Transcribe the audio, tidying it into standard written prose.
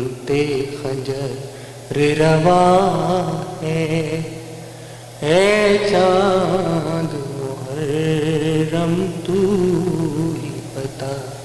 बनते खंजर रवा है चाँद मुहर्रम तू ही बता।